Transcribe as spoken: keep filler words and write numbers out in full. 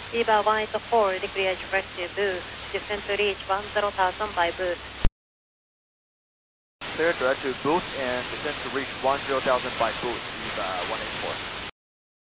Viva one eight four, declare directive boost. Descend to reach one zero thousand by boost. Clear direct to boost and descend to reach one zero thousand by boost. Viva one eight four.